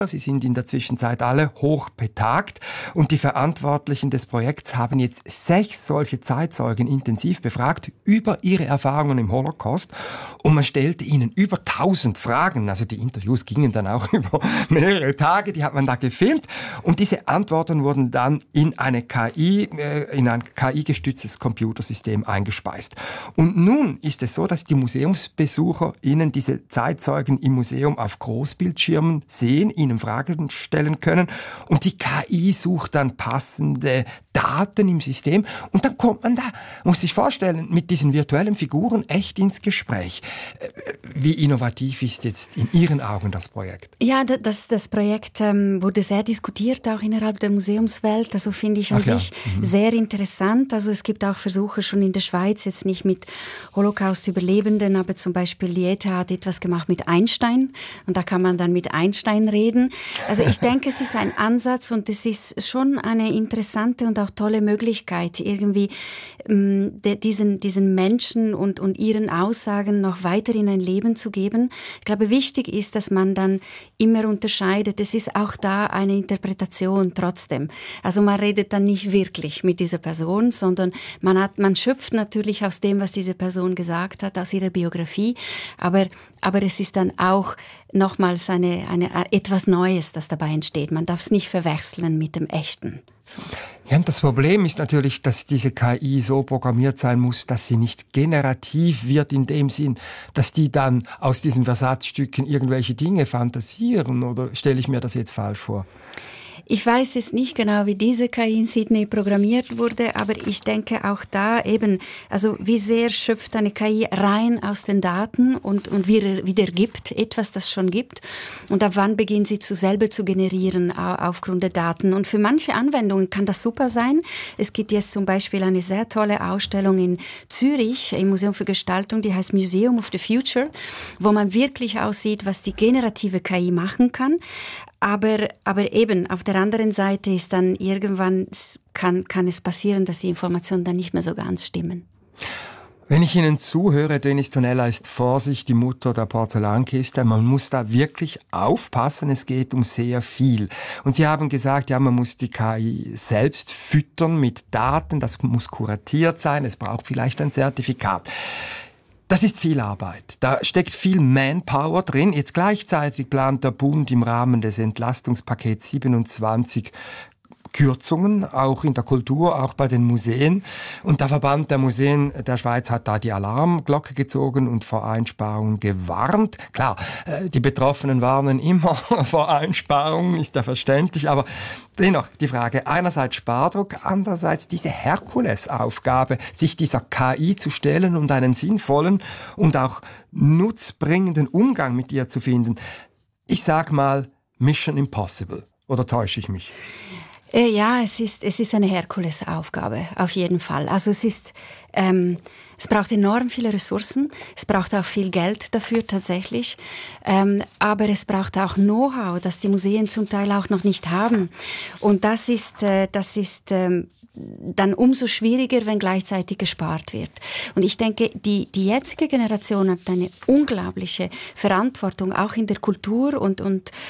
Sie sind in der Zwischenzeit alle hoch betagt und die Verantwortlichen des Projekts haben jetzt 6 solche Zeitzeugen intensiv befragt über ihre Erfahrungen im Holocaust und man stellte ihnen über 1000 Fragen. Also die Interviews gingen dann auch über mehrere Tage, die hat man da gefilmt und diese Antworten wurden dann in ein KI-gestütztes Computersystem eingespeist. Und nun ist es so, dass die Museumsbesucher ihnen diese Zeitzeugen im Museum auf Großbildschirmen sehen, ihnen Fragen stellen können und die KI sucht dann passende Daten im System und dann kommt man da, muss sich vorstellen, mit diesen virtuellen Figuren echt ins Gespräch. Wie innovativ ist jetzt in Ihren Augen das Projekt? Ja, das Projekt wurde sehr diskutiert, auch innerhalb der Museumswelt. Also finde ich an sich sehr interessant. Also es gibt auch Versuche schon in der Schweiz, jetzt nicht mit Holocaust-Überlebenden, aber zum Beispiel die ETH hat etwas gemacht mit Einstein und da kann man dann mit Einstein reden. Also ich denke, es ist ein Ansatz und es ist schon eine interessante und auch tolle Möglichkeit, irgendwie diesen Menschen und ihren Aussagen noch weiter in ein Leben zu geben. Ich glaube, wichtig ist, dass man dann immer unterscheidet. Es ist auch da eine Interpretation trotzdem. Also man redet dann nicht wirklich mit dieser Person, sondern man schöpft natürlich aus dem, was diese Person gesagt hat, aus ihrer Biografie. Aber es ist dann auch nochmals etwas Neues, das dabei entsteht. Man darf es nicht verwechseln mit dem Echten. So. Ja, und das Problem ist natürlich, dass diese KI so programmiert sein muss, dass sie nicht generativ wird in dem Sinn, dass die dann aus diesen Versatzstücken irgendwelche Dinge fantasieren. Oder stelle ich mir das jetzt falsch vor? Ich weiß es nicht genau, wie diese KI in Sydney programmiert wurde, aber ich denke auch da eben, also wie sehr schöpft eine KI rein aus den Daten und wiedergibt etwas, das schon gibt und ab wann beginnt sie selber zu generieren aufgrund der Daten. Und für manche Anwendungen kann das super sein. Es gibt jetzt zum Beispiel eine sehr tolle Ausstellung in Zürich im Museum für Gestaltung, die heißt Museum of the Future, wo man wirklich aussieht, was die generative KI machen kann. Aber eben, auf der anderen Seite ist dann irgendwann, kann es passieren, dass die Informationen dann nicht mehr so ganz stimmen. Wenn ich Ihnen zuhöre, Dennis Tonella ist Vorsicht die Mutter der Porzellankiste. Man muss da wirklich aufpassen, es geht um sehr viel. Und Sie haben gesagt, ja, man muss die KI selbst füttern mit Daten, das muss kuratiert sein, es braucht vielleicht ein Zertifikat. Das ist viel Arbeit. Da steckt viel Manpower drin. Jetzt gleichzeitig plant der Bund im Rahmen des Entlastungspakets 27 Kürzungen, auch in der Kultur, auch bei den Museen. Und der Verband der Museen der Schweiz hat da die Alarmglocke gezogen und vor Einsparungen gewarnt. Klar, die Betroffenen warnen immer vor Einsparungen, ist ja verständlich, aber dennoch die Frage, einerseits Spardruck, andererseits diese Herkulesaufgabe, sich dieser KI zu stellen und einen sinnvollen und auch nutzbringenden Umgang mit ihr zu finden. Ich sag mal, Mission Impossible. Oder täusche ich mich? Ja, es ist eine Herkulesaufgabe, auf jeden Fall. Also es braucht enorm viele Ressourcen, es braucht auch viel Geld dafür tatsächlich, aber es braucht auch Know-how, das die Museen zum Teil auch noch nicht haben. Und das ist dann umso schwieriger, wenn gleichzeitig gespart wird. Und ich denke, die jetzige Generation hat eine unglaubliche Verantwortung, auch in der Kultur und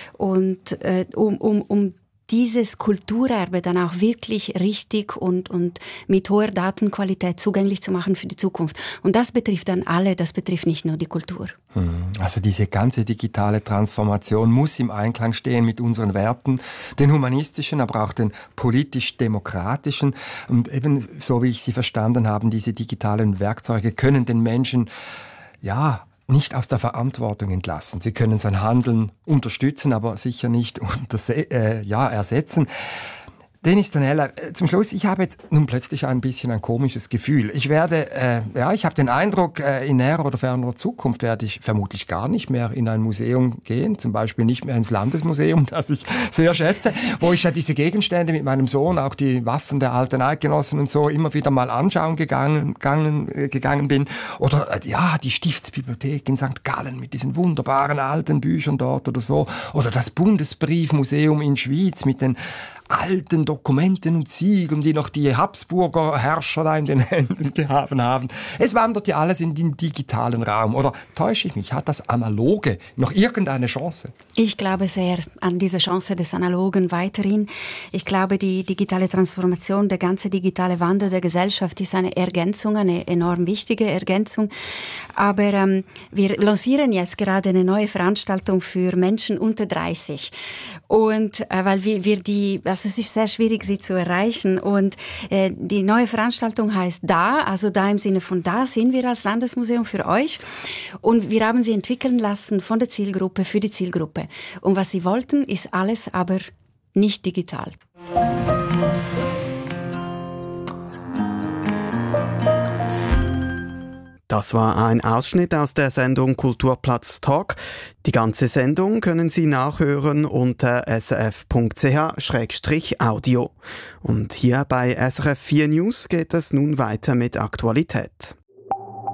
um dieses Kulturerbe dann auch wirklich richtig und mit hoher Datenqualität zugänglich zu machen für die Zukunft. Und das betrifft dann alle, das betrifft nicht nur die Kultur. Also diese ganze digitale Transformation muss im Einklang stehen mit unseren Werten, den humanistischen, aber auch den politisch-demokratischen. Und eben, so wie ich sie verstanden habe, diese digitalen Werkzeuge können den Menschen, nicht aus der Verantwortung entlassen. Sie können sein Handeln unterstützen, aber sicher nicht ersetzen. Dennis Tonella, zum Schluss, ich habe jetzt nun plötzlich ein bisschen ein komisches Gefühl. Ich habe den Eindruck, in näherer oder fernerer Zukunft werde ich vermutlich gar nicht mehr in ein Museum gehen, zum Beispiel nicht mehr ins Landesmuseum, das ich sehr schätze, wo ich ja diese Gegenstände mit meinem Sohn, auch die Waffen der alten Eidgenossen und so, immer wieder mal anschauen gegangen bin. Oder die Stiftsbibliothek in St. Gallen mit diesen wunderbaren alten Büchern dort oder so. Oder das Bundesbriefmuseum in Schwyz mit den alten Dokumenten und Siegeln, die noch die Habsburger Herrscher da in den Händen gehabt haben. Es wandert ja alles in den digitalen Raum. Oder täusche ich mich? Hat das Analoge noch irgendeine Chance? Ich glaube sehr an diese Chance des Analogen weiterhin. Ich glaube, die digitale Transformation, der ganze digitale Wandel der Gesellschaft ist eine Ergänzung, eine enorm wichtige Ergänzung. Aber wir lancieren jetzt gerade eine neue Veranstaltung für Menschen unter 30. Und weil also es ist sehr schwierig, sie zu erreichen. Und die neue Veranstaltung heißt Da, also da im Sinne von da sind wir als Landesmuseum für euch. Und wir haben sie entwickeln lassen von der Zielgruppe für die Zielgruppe. Und was sie wollten, ist alles aber nicht digital. Das war ein Ausschnitt aus der Sendung Kulturplatz Talk. Die ganze Sendung können Sie nachhören unter srf.ch/audio. Und hier bei SRF 4 News geht es nun weiter mit Aktualität.